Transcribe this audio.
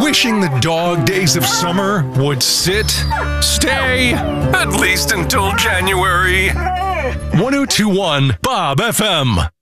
Wishing the dog days of summer would stay, at least until January. 1021 Bob FM.